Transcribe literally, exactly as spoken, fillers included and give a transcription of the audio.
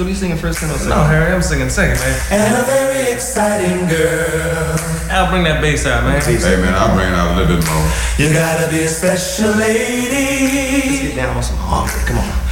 What are you singing first? Or second? No, Harry, I'm singing second, man. And a very exciting girl. I'll bring that bass out, man. Hey, man, I'll bring it out a little bit more. You gotta be a special lady. Let's get down on some hungry. Come on.